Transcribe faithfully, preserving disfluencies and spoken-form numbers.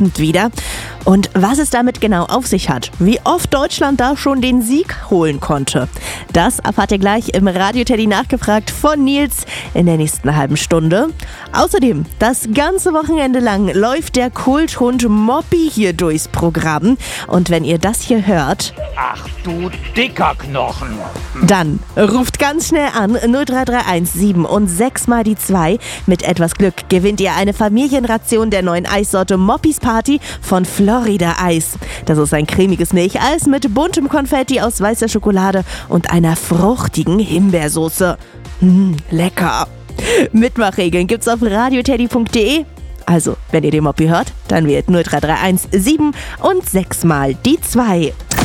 Abend wieder. Und was es damit genau auf sich hat, wie oft Deutschland da schon den Sieg holen konnte, das erfahrt ihr gleich im Radio Teddy nachgefragt von Nils in der nächsten halben Stunde. Außerdem, das ganze Wochenende lang läuft der Kulthund Moppy hier durchs Programm. Und wenn ihr das hier hört, ach du dicker Knochen, dann ruft ganz schnell an null drei drei eins sieben und sechs mal die zwei. Mit etwas Glück gewinnt ihr eine Familienration der neuen Eissorte Moppys Party von Florida Eis. Das ist ein cremiges Milcheis mit buntem Konfetti aus weißer Schokolade und einer fruchtigen Himbeersoße. Mmh, lecker. Mitmachregeln gibt's auf radioteddy punkt de. Also, wenn ihr den Moppy hört, dann wählt null drei drei eins sieben und sechs mal die zwei.